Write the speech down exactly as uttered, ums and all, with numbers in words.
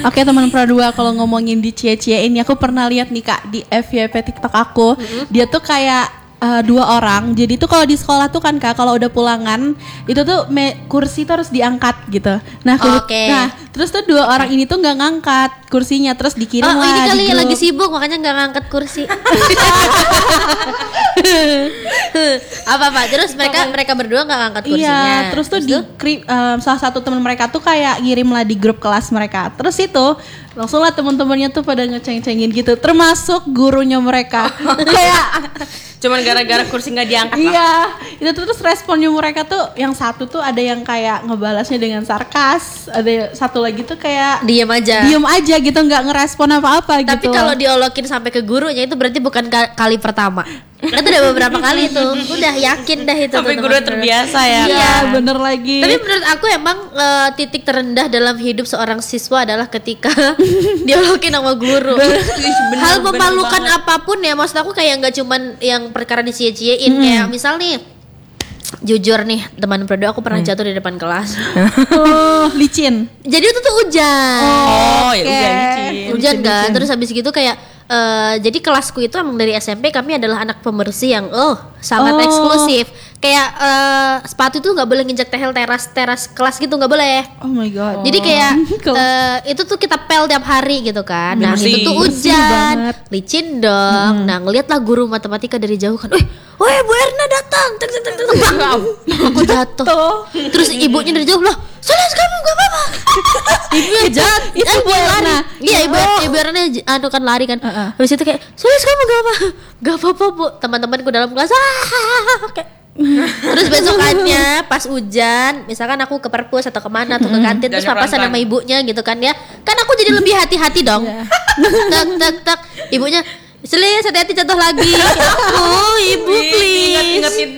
Oke teman perdua, kalau ngomongin di cie-cie ini aku pernah lihat nih Kak di F Y P TikTok aku. Mm-hmm. Dia tuh kayak uh, dua orang. Jadi tuh kalau di sekolah tuh kan Kak, kalau udah pulangan itu tuh me- kursi tuh harus diangkat gitu. Nah, oh, okay. nah terus tuh dua orang ini tuh nggak ngangkat kursinya, terus dikirim oh, lah. Oh ini kali di lagi sibuk makanya nggak ngangkat kursi. apa apa terus mereka mereka berdua nggak ngangkat kursinya. Iya, terus tuh terus di um, salah satu teman mereka tuh kayak ngirim lah di grup kelas mereka. Terus itu langsung lah teman-temannya tuh pada ngeceng-cengin gitu, termasuk gurunya mereka. Kayak cuman gara-gara kursi nggak diangkat. Iya, itu tuh terus responnya mereka tuh yang satu tuh ada yang kayak ngebalasnya dengan sarkas, ada satu lagi tuh kayak diem aja, diem aja gitu, nggak ngerespon apa-apa gitu. Tapi kalau diolokin sampai ke gurunya itu berarti bukan kali pertama. Itu udah beberapa kali tuh, udah yakin dah itu. Sampai guru terbiasa ya. Iya, bener lagi. Tapi menurut aku emang uh, titik terendah dalam hidup seorang siswa adalah ketika diolokin sama guru. Bener, hal memalukan apapun ya, maksud aku kayak nggak cuman yang perkara dicie-ciein, hmm. kayak misal nih, jujur nih teman berdua aku pernah hmm. jatuh di depan kelas. Oh, licin. Jadi itu tuh hujan. Oh, okay. ya hujan licin. Hujan licin, kan, licin. Terus habis gitu kayak Uh, jadi kelasku itu emang dari S M P kami adalah anak pembersih yang oh sangat oh. eksklusif. Kayak uh, sepatu itu nggak boleh nginjak tehel teras teras kelas gitu, nggak boleh. Oh my god. Jadi kayak uh, itu tuh kita pel tiap hari gitu kan. Nah bersih. itu tuh hujan, licin dong. Hmm. Nah ngeliatlah guru matematika dari jauh kan, weh, weh Bu Erna datang, tek tek tek tek, aku jatuh. Terus ibunya dari jauh loh, Sulis kamu gak apa-apa. Ibunya jatuh, itu ibu lari. Iya ibu oh. ibu Erna anu kan lari kan. Uh-uh. Habis itu kayak Sulis kamu gak apa, gak apa-apa Bu. Teman-temanku dalam kelas ah, kayak terus besokannya pas hujan, misalkan aku ke perpus atau kemana atau ke kantin, terus papasan sama ibunya gitu kan ya, kan aku jadi lebih hati-hati dong. Tak tak tak, ibunya Sulis hati-hati jatuh lagi. Oh ibu please.